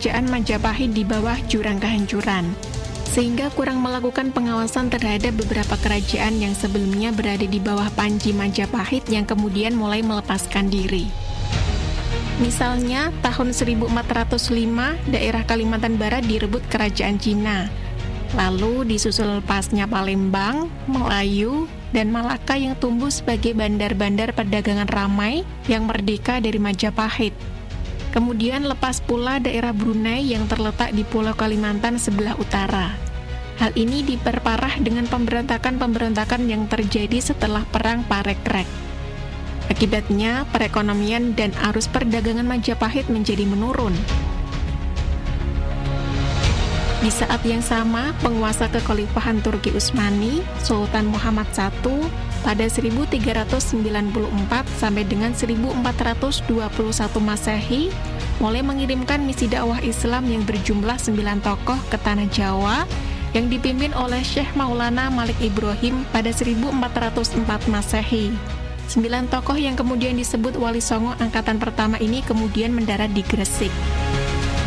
kerajaan Majapahit di bawah jurang kehancuran, sehingga kurang melakukan pengawasan terhadap beberapa kerajaan yang sebelumnya berada di bawah panji Majapahit yang kemudian mulai melepaskan diri. Misalnya, tahun 1405, daerah Kalimantan Barat direbut kerajaan Cina. Lalu disusul lepasnya Palembang, Melayu, dan Malaka yang tumbuh sebagai bandar-bandar perdagangan ramai yang merdeka dari Majapahit. Kemudian lepas pula daerah Brunei yang terletak di Pulau Kalimantan sebelah utara. Hal ini diperparah dengan pemberontakan-pemberontakan yang terjadi setelah Perang Parekrek. Akibatnya, perekonomian dan arus perdagangan Majapahit menjadi menurun. Di saat yang sama, penguasa kekhalifahan Turki Utsmani, Sultan Muhammad I, pada 1394 sampai dengan 1421 Masehi, mulai mengirimkan misi dakwah Islam yang berjumlah 9 tokoh ke Tanah Jawa, yang dipimpin oleh Syekh Maulana Malik Ibrahim pada 1404 Masehi. 9 tokoh yang kemudian disebut Wali Songo angkatan pertama ini kemudian mendarat di Gresik.